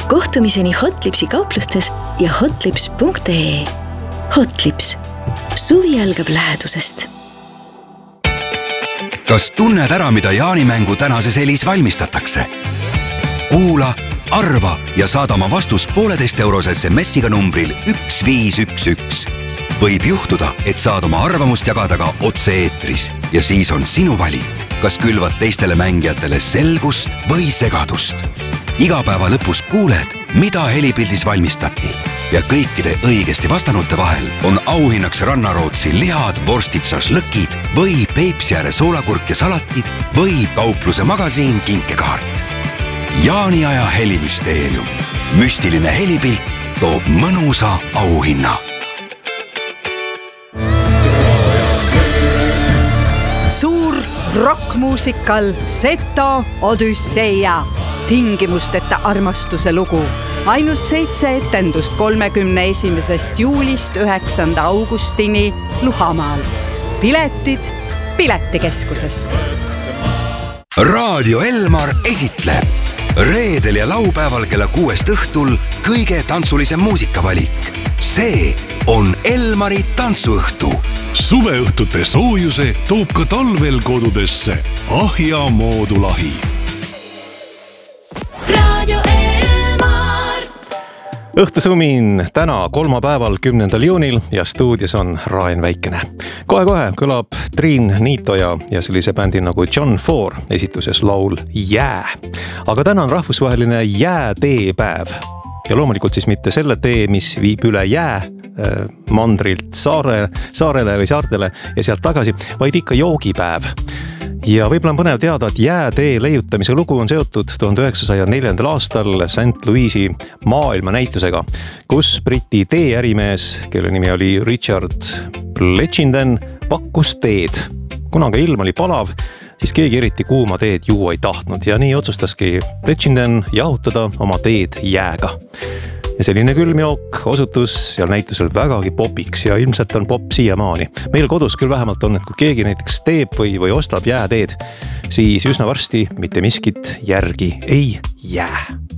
Kohtumiseni Hotlipsi kauplustes ja hotlips.ee. Hotlips. Suvi algab lähedusest. Kas tunned ära, mida jaanimängu tänases Elis valmistatakse? Kuula, arva ja saada oma vastus 1,5 € SMS-iga numbril 1511. Võib juhtuda, et saad oma arvamust jagada ka otse-eetris ja siis on sinu valik, kas külvad teistele mängijatele selgust või segadust. Iga päeva lõpus kuuled, mida helipildis valmistati ja kõikide õigesti vastanute vahel on auhinnaks Rannarootsi lihad, vorstid, šašlõkid või Peipsiääre soolakurk ja salatid või kaupluse magasiin kinkekaart. Jaaniaja helimüsteerium. Müstiline helipilt toob mõnusa auhinna. Suur rockmuusikal Seto Odüsseia. Tingimusteta armastuse lugu. Ainult 7 etendust 31. juulist 9. augustini Luhamaal. Piletid Piletikeskusest. Raadio Elmar esitleb reedel ja laupäeval kella 6 õhtul kõige tantsulisem muusikavalik. See on Elmari tantsuõhtu. Suveõhtute soojuse toob ka talvel kodudesse Ahja moodulahi. Raadio Elmar. Õhtusumin täna kolmapäeval 10. juunil ja stuudios on Raen Väikene. Kohe kõlab Triin Niitoja ja sellise bändi nagu John 4 esituses laul Jää. Aga täna on rahvusvaheline jääteepäev. Ja loomulikult siis mitte selle tee, mis viib üle jää mandrilt saarele või saartele ja sealt tagasi, vaid ikka joogipäev. Ja võib-olla on põnev teada, et jäätee leiutamise lugu on seotud 1904. aastal St. Louis'i maailmanäitusega, kus Briti teeärimees, kelle nimi oli Richard Bletchinden, pakkus teed. Kuna ka ilm oli palav, siis keegi eriti kuuma teed juua ei tahtnud ja nii otsustaski Bletchinden jahutada oma teed jääga. Ja selline külmjook osutus seal näitusel vägagi popiks ja ilmselt on pop siiamaani. Meil kodus küll vähemalt on, et kui keegi näiteks teeb või ostab jääteed, siis üsna varsti mitte miskit järgi ei jää.